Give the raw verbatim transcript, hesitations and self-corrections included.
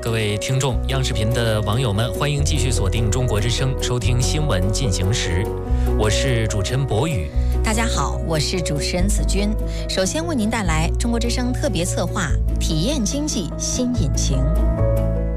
各位听众，央视频的网友们，欢迎继续锁定中国之声，收听新闻进行时。我是主持人博宇。 大家好，我是主持人子君。首先为您带来中国之声特别策划《体验经济新引擎》。